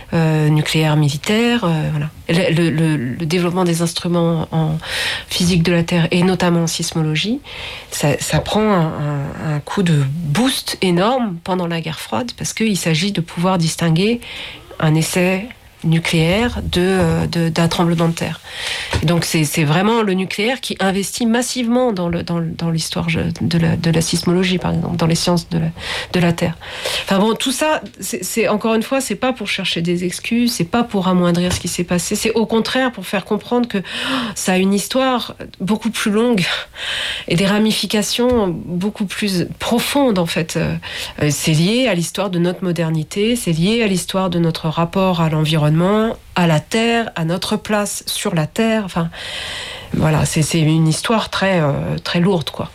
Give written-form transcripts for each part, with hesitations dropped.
nucléaire militaire. Voilà. Le développement des instruments en physique de la Terre et notamment en sismologie, ça prend un coup de boost énorme pendant la guerre froide parce qu'il s'agit de pouvoir distinguer un essai nucléaire d'un tremblement de terre. Et donc c'est vraiment le nucléaire qui investit massivement dans l'histoire de la sismologie, par exemple, dans les sciences de la Terre. Enfin bon, tout ça, c'est encore une fois, c'est pas pour chercher des excuses, c'est pas pour amoindrir ce qui s'est passé, c'est au contraire pour faire comprendre que ça a une histoire beaucoup plus longue et des ramifications beaucoup plus profondes, en fait. C'est lié à l'histoire de notre modernité, c'est lié à l'histoire de notre rapport à l'environnement, à la Terre, à notre place sur la Terre. Enfin, voilà, c'est une histoire très, très lourde, quoi.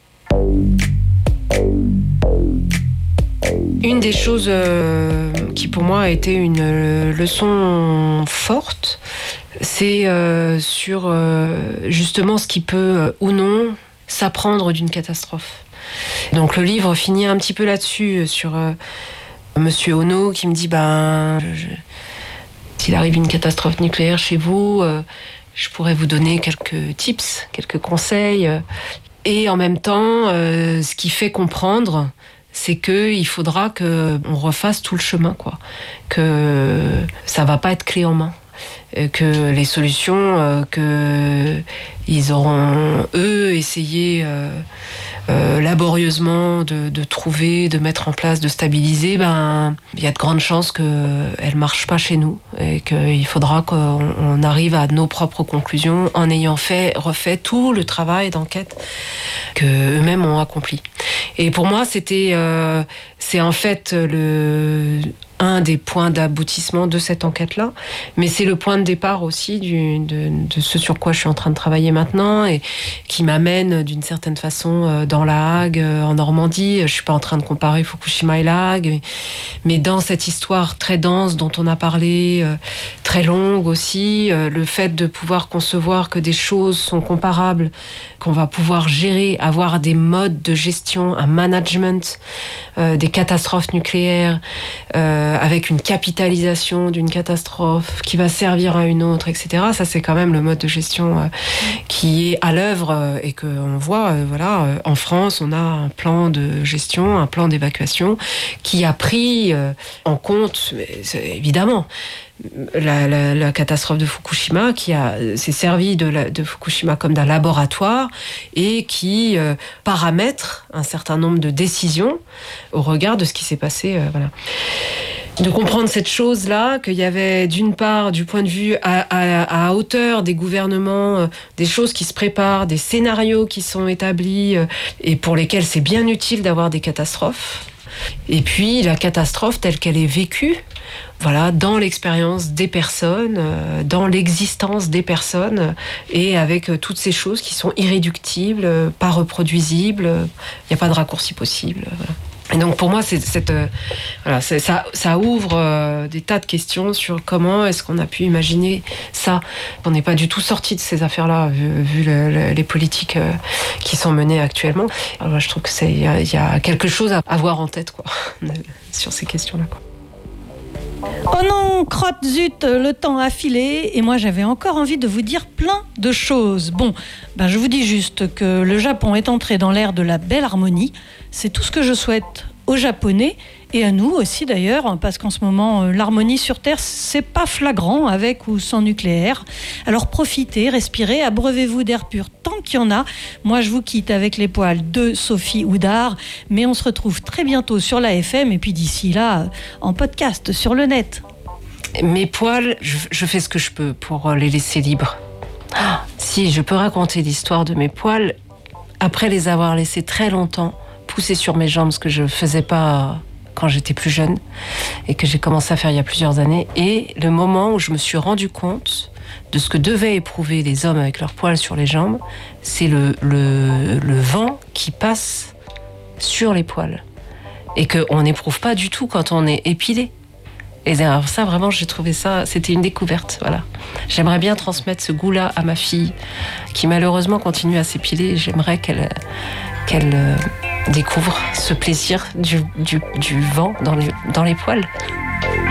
Une des choses qui pour moi a été une leçon forte, c'est sur justement ce qui peut ou non s'apprendre d'une catastrophe. Donc le livre finit un petit peu là-dessus, sur Monsieur Ono qui me dit s'il arrive une catastrophe nucléaire chez vous, je pourrais vous donner quelques tips, quelques conseils. Et en même temps, ce qui fait comprendre, c'est qu'il faudra qu'on refasse tout le chemin, quoi. Que ça va pas être clé en main. Que les solutions qu'ils auront, eux, essayé laborieusement de trouver, de mettre en place, de stabiliser, il y a de grandes chances qu'elles ne marchent pas chez nous et qu'il faudra qu'on arrive à nos propres conclusions en ayant refait tout le travail d'enquête qu'eux-mêmes ont accompli. Et pour moi, c'est en fait un des points d'aboutissement de cette enquête-là, mais c'est le point de départ aussi de ce sur quoi je suis en train de travailler maintenant et qui m'amène d'une certaine façon dans la Hague, en Normandie. Je suis pas en train de comparer Fukushima et la Hague, mais dans cette histoire très dense dont on a parlé, très longue aussi, le fait de pouvoir concevoir que des choses sont comparables, qu'on va pouvoir gérer, avoir des modes de gestion, un management des catastrophes nucléaires, avec une capitalisation d'une catastrophe qui va servir à une autre, etc. Ça, c'est quand même le mode de gestion qui est à l'œuvre et qu'on voit, en France, on a un plan de gestion, un plan d'évacuation qui a pris en compte, évidemment, la catastrophe de Fukushima, qui s'est servi de Fukushima comme d'un laboratoire et qui paramètre un certain nombre de décisions au regard de ce qui s'est passé. Voilà. De comprendre cette chose-là, qu'il y avait d'une part, du point de vue à hauteur des gouvernements, des choses qui se préparent, des scénarios qui sont établis et pour lesquels c'est bien utile d'avoir des catastrophes. Et puis la catastrophe telle qu'elle est vécue, voilà, dans l'expérience des personnes, dans l'existence des personnes, et avec toutes ces choses qui sont irréductibles, pas reproduisibles, il n'y a pas de raccourci possible. Voilà. Et donc pour moi, ça ouvre des tas de questions sur comment est-ce qu'on a pu imaginer ça. On n'est pas du tout sorti de ces affaires-là, vu les politiques qui sont menées actuellement. Alors, je trouve qu'il y a quelque chose à avoir en tête, quoi, sur ces questions-là, quoi. Oh non, crotte zut, le temps a filé et moi j'avais encore envie de vous dire plein de choses. Bon, je vous dis juste que le Japon est entré dans l'ère de la belle harmonie. C'est tout ce que je souhaite aux Japonais et à nous aussi d'ailleurs, parce qu'en ce moment, l'harmonie sur Terre, c'est pas flagrant avec ou sans nucléaire. Alors profitez, respirez, abreuvez-vous d'air pur tant qu'il y en a. Moi, je vous quitte avec les poils de Sophie Houdard, mais on se retrouve très bientôt sur la FM et puis d'ici là, en podcast sur le net. Mes poils, je fais ce que je peux pour les laisser libres. Si je peux raconter l'histoire de mes poils, après les avoir laissés très longtemps pousser sur mes jambes, ce que je faisais pas quand j'étais plus jeune et que j'ai commencé à faire il y a plusieurs années, et le moment où je me suis rendu compte de ce que devaient éprouver les hommes avec leurs poils sur les jambes, c'est le vent qui passe sur les poils et qu'on n'éprouve pas du tout quand on est épilé. Et alors ça, vraiment, j'ai trouvé ça, c'était une découverte, voilà. J'aimerais bien transmettre ce goût-là à ma fille, qui malheureusement continue à s'épiler. J'aimerais qu'elle découvre ce plaisir du vent dans les poils.